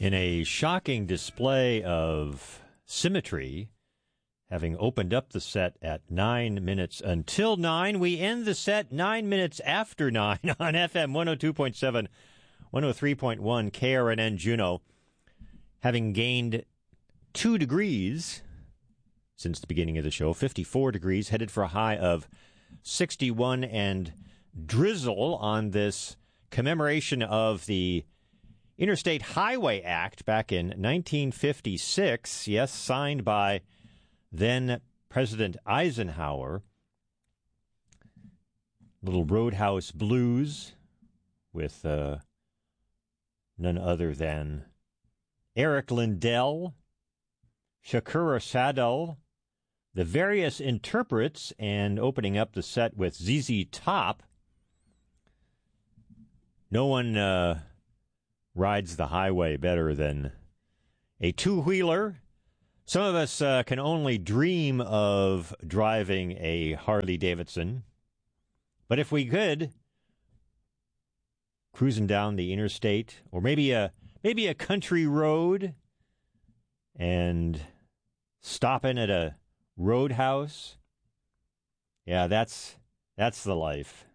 In a shocking display of symmetry, having opened up the set at 9 minutes until 9, we end the set 9 minutes after 9 on FM 102.7, 103.1 KRNN Juneau, having gained 2 degrees since the beginning of the show, 54 degrees, headed for a high of 61, and drizzle on this commemoration of the Interstate Highway Act back in 1956, yes, signed by then President Eisenhower. Little Roadhouse Blues with none other than Eric Lindell, Shakura Sadel, the various interprets, and opening up the set with ZZ Top. No one rides the highway better than a two-wheeler. Some of us can only dream of driving a Harley-Davidson. But if we could, cruising down the interstate, or maybe a country road, and stopping at a roadhouse, yeah, that's the life.